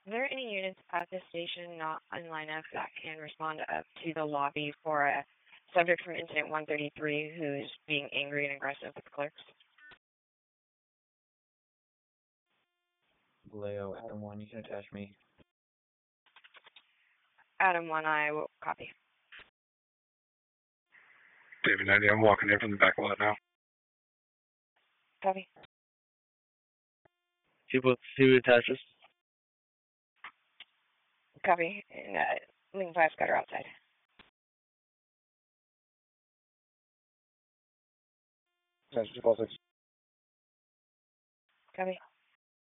Are there any units at the station not in lineup that can respond up to the lobby for a subject from incident 133 who's being angry and aggressive with the clerks? Leo, Adam 1, you can attach me. Adam 1, I will copy. David 90, I'm walking in from the back lot now. Copy. Who attaches? Copy. And Link 5 Scutter outside. Attach to Paul 6. Copy.